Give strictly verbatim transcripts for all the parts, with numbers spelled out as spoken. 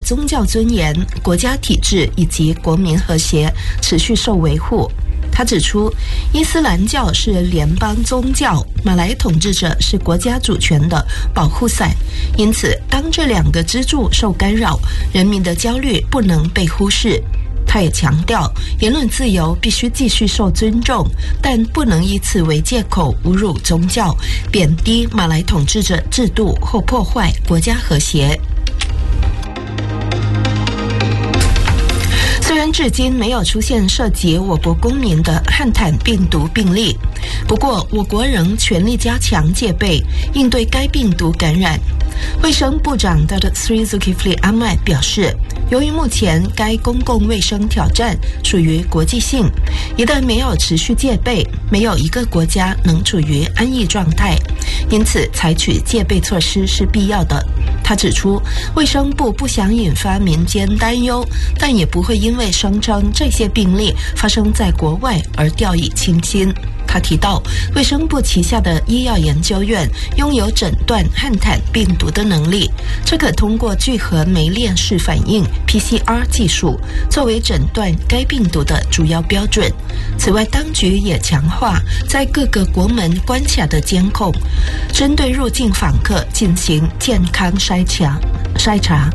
宗教尊严、国家体制以及国民和谐持续受维护。他指出，伊斯兰教是联邦宗教，马来统治者是国家主权的保护伞，因此当这两个支柱受干扰，人民的焦虑不能被忽视。他也强调，言论自由必须继续受尊重，但不能以此为借口侮辱宗教、贬低马来统治者制度或破坏国家和谐。虽然至今没有出现涉及我国公民的汉坦病毒病例，不过我国仍全力加强戒备，应对该病毒感染。卫生部长 Datuk Seri Zulkifli Ahmad 表示，由于目前该公共卫生挑战属于国际性，一旦没有持续戒备，没有一个国家能处于安逸状态，因此采取戒备措施是必要的。他指出，卫生部不想引发民间担忧，但也不会因为声称这些病例发生在国外而掉以轻心。他提到，卫生部旗下的医药研究院拥有诊断汉坦病毒的能力，这可通过聚合酶链式反应 P C R 技术作为诊断该病毒的主要标准。此外，当局也强化在各个国门关卡的监控，针对入境访客进行健康筛查。筛查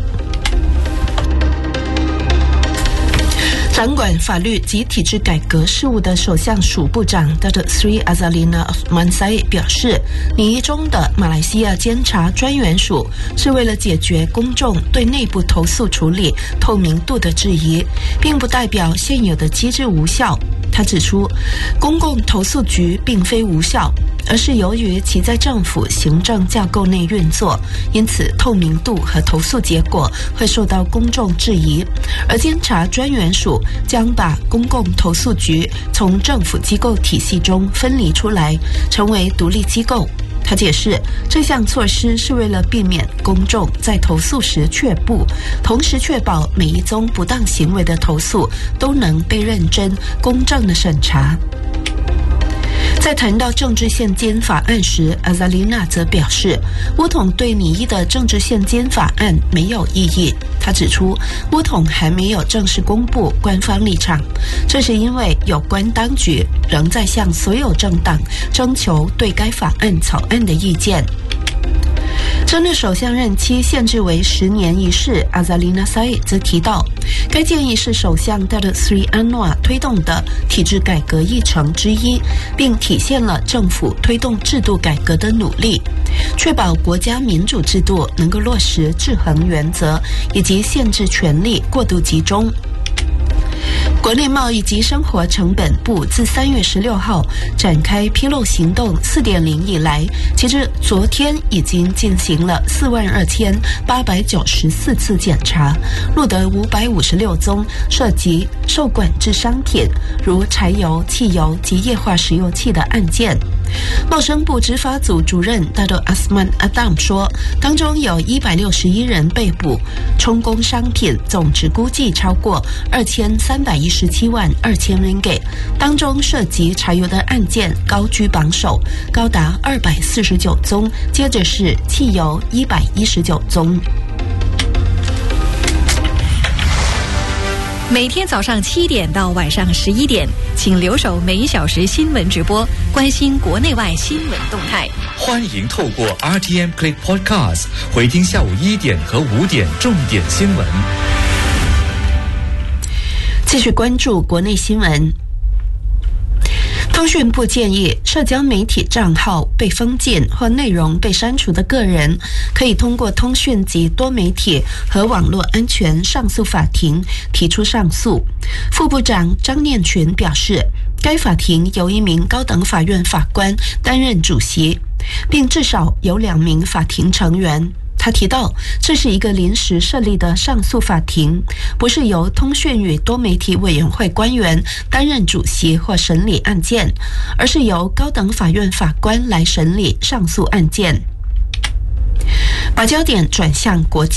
掌管法律及体制改革事务的首相署部长 Datuk Seri Azalina Osman Said 表示，拟议中的马来西亚监察专员署是为了解决公众对内部投诉处理透明度的质疑，并不代表现有的机制无效。他指出，公共投诉局并非无效，而是由于其在政府行政架构内运作，因此透明度和投诉结果会受到公众质疑。而监察专员署将把公共投诉局从政府机构体系中分离出来，成为独立机构。他解释，这项措施是为了避免公众在投诉时却步，同时确保每一宗不当行为的投诉都能被认真、公正的审查。在谈到政治现金法案时，阿扎丽娜则表示，巫统对拟议的政治现金法案没有异议。他指出，巫统还没有正式公布官方立场，这是因为有关当局仍在向所有政党征求对该法案草案的意见。针对首相任期限制为十年一试，阿扎丽娜塞则提到，该建议是首相 Datuk Seri Anwar 推动的体制改革议程之一，并体现了政府推动制度改革的努力，确保国家民主制度能够落实制衡原则，以及限制权力过度集中。国内贸易及生活成本部自三月十六号展开披露行动 四点零 以来，截至昨天已经进行了四万二千八百九十四次检查，录得五百五十六宗涉及受管制商品，如柴油、汽油及液化石油气的案件。贸生部执法组主任 Datuk Asman Adam 说，当中有一百六十一人被捕，充公商品总值估计超过二千三百一十七万二千 ringgit， 当中涉及柴油的案件高居榜首，高达二百四十九宗，接着是汽油一百一十九宗。 每天早上七点到晚上十一点，请留守每小时新闻直播，关心国内外新闻动态。 欢迎透过 R T M Click Podcast 回听下午一点和五点重点新闻。 继续关注国内新闻。通讯部建议，社交媒体账号被封禁或内容被删除的个人，可以通过通讯及多媒体和网络安全上诉法庭提出上诉。副部长张念群表示，该法庭由一名高等法院法官担任主席，并至少有两名法庭成员。他提到，这是一个临时设立的上诉法庭，不是由通讯与多媒体委员会官员担任主席或审理案件，而是由高等法院法官来审理上诉案件。把焦点转向国际，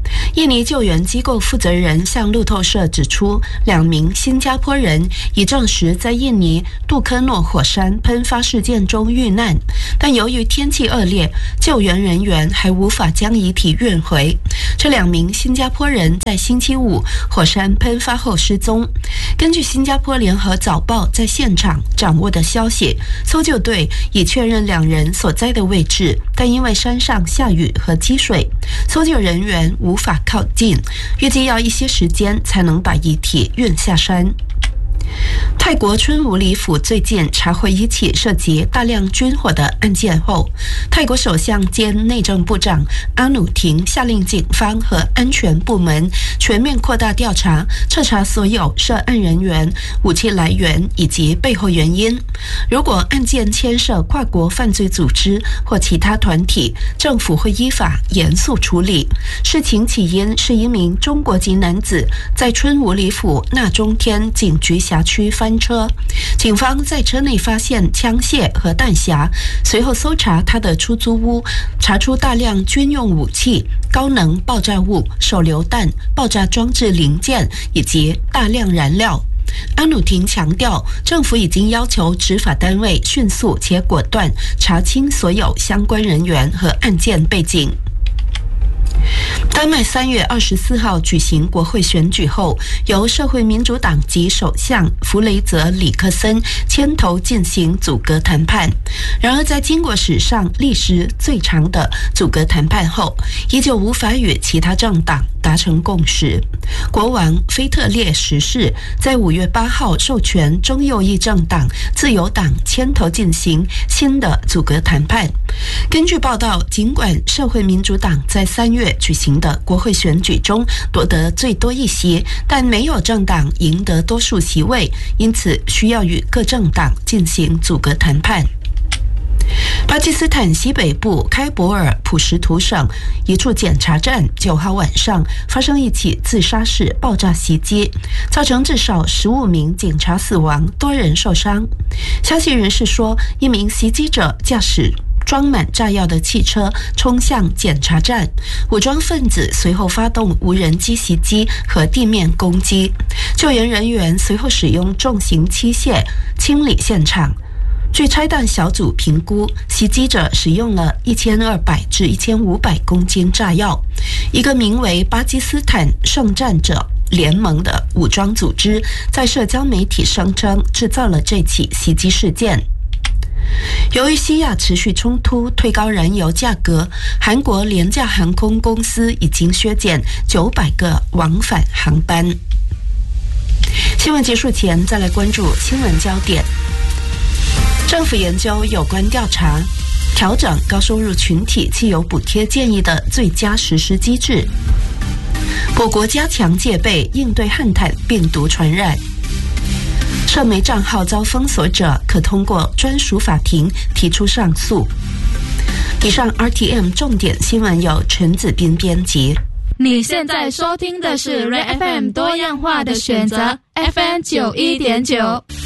印尼救援机构负责人向路透社指出，两名新加坡人已证实在印尼杜科诺火山喷发事件中遇难，但由于天气恶劣，救援人员还无法将遗体运回。这两名新加坡人在星期五火山喷发后失踪。根据新加坡联合早报在现场掌握的消息，搜救队已确认两人所在的位置，但因为山上下雨和积水，搜救人员无法靠近，预计要一些时间才能把遗体运下山。泰国春武里府最近查获一起涉及大量军火的案件后，泰国首相兼内政部长阿努廷下令警方和安全部门全面扩大调查，彻查所有涉案人员、武器来源以及背后原因。如果案件牵涉跨国犯罪组织或其他团体，政府会依法严肃处理。事情起因是一名中国籍男子在春武里府纳中天警局辖区翻车，警方在车内发现枪械和弹匣，随后搜查他的出租屋，查出大量军用武器、高能爆炸物、手榴弹、爆炸装置零件以及大量燃料。阿努廷强调，政府已经要求执法单位迅速且果断查清所有相关人员和案件背景。丹麦三月二十四号举行国会选举后，由社会民主党籍首相弗雷泽里克森牵头进行阻隔谈判。然而，在经过史上历时最长的阻隔谈判后，依旧无法与其他政党达成共识。国王菲特烈十世在五月八号授权中右翼政党自由党牵头进行新的阻隔谈判。根据报道，尽管社会民主党在三月举行的国会选举中夺得最多一席，但没有政党赢得多数席位，因此需要与各政党进行阻隔谈判。巴基斯坦西北部开伯尔普什图省一处检查站九号晚上发生一起自杀式爆炸袭击，造成至少十五名警察死亡，多人受伤。消息人士说，一名袭击者驾驶装满炸药的汽车冲向检查站，武装分子随后发动无人机袭击和地面攻击，救援人员随后使用重型器械清理现场。据拆弹小组评估，袭击者使用了一千二百至一千五百公斤炸药。一个名为巴基斯坦圣战者联盟的武装组织在社交媒体声称制造了这起袭击事件。由于西亚持续冲突推高燃油价格，韩国廉价航空公司已经削减九百个往返航班。新闻结束前，再来关注新闻焦点。政府研究有关调查，调整高收入群体汽油补贴建议的最佳实施机制。我国加强戒备，应对汉坦病毒传染。社媒账号遭封锁者可通过专属法庭提出上诉。以上 R T M 重点新闻由陈子斌编辑。 你现在收听的是 Red F M 多样化的选择 F M 九一点九。